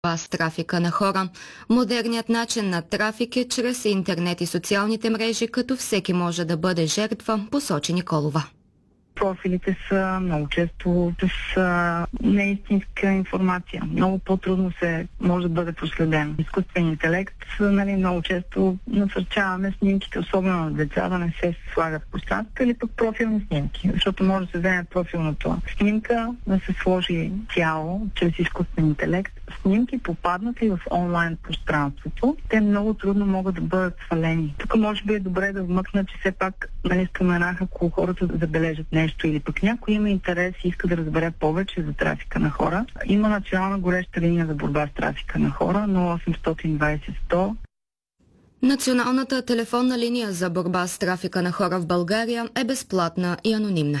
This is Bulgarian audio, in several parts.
с трафика на хора. Модерният начин на трафик е чрез интернет и социалните мрежи, като всеки може да бъде жертва, посочи Николова. Профилите са много често с неистинска информация. Много по-трудно може да бъде проследен. Изкуствен интелект, много често насърчаваме снимките, особено на деца, да не се слагат в пространството или пък профилни снимки. Защото може да се вземе профилната снимка, да се сложи тяло чрез изкуствен интелект. Снимки попаднат ли в онлайн пространството, те много трудно могат да бъдат свалени. Тук може би е добре да вмъкна, че все пак споменах, ако хората забележат нещо или пък някой има интерес и иска да разбере повече за трафика на хора. Има национална гореща линия за борба с трафика на хора 0820-100. Националната телефонна линия за борба с трафика на хора в България е безплатна и анонимна.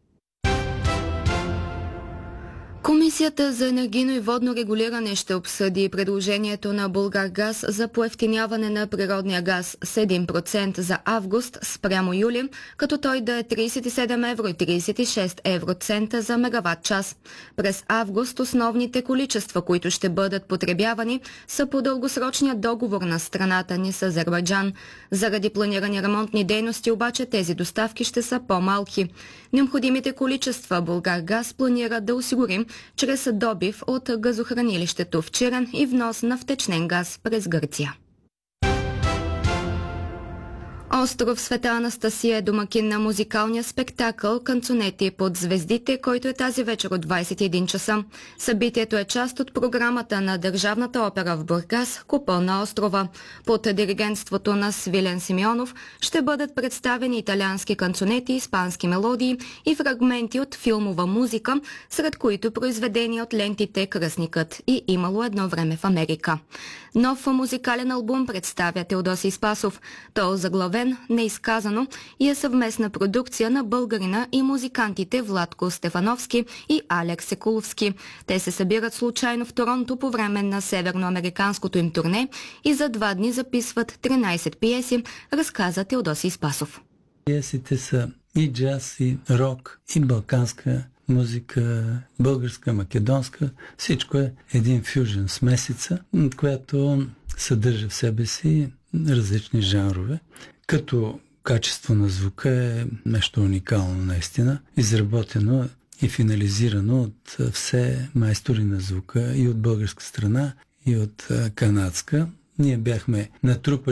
Комисията за енергийно и водно регулиране ще обсъди предложението на Булгаргаз за поевтиняване на природния газ с 1% за август спрямо юли, като той да е 37 евро и 36 евроцента за мегаватт час. През август основните количества, които ще бъдат потребявани, са по дългосрочния договор на страната ни с Азербайджан. Заради планирани ремонтни дейности обаче тези доставки ще са по-малки. Необходимите количества Булгаргаз планира да осигури чрез добив от газохранилището в Чирен и внос на втечнен газ през Гърция. Остров Света Анастасия е домакин на музикалния спектакъл «Канцонети под звездите», който е тази вечер от 21 часа. Събитието е част от програмата на Държавната опера в Бургас «Купол на острова». Под диригентството на Свилен Симеонов ще бъдат представени италиански канцонети, испански мелодии и фрагменти от филмова музика, сред които произведения от лентите «Кръстникът» и «Имало едно време в Америка». Нов музикален албум представя Теодосий Спасов. Той е заглавен «Неизказано» и е съвместна продукция на българина и музикантите Владко Стефановски и Алекс Секуловски. Те се събират случайно в Торонто по време на северноамериканското им турне и за 2 дни записват 13 пиеси, разказа Теодосий Спасов. Пиесите са и джаз, и рок, и балканска музика, българска, македонска. Всичко е един фюжен смесица, която съдържа в себе си различни жанрове. Като качество на звука е нещо уникално наистина, изработено и финализирано от все майстори на звука и от българска страна, и от канадска. Ние бяхме натрупали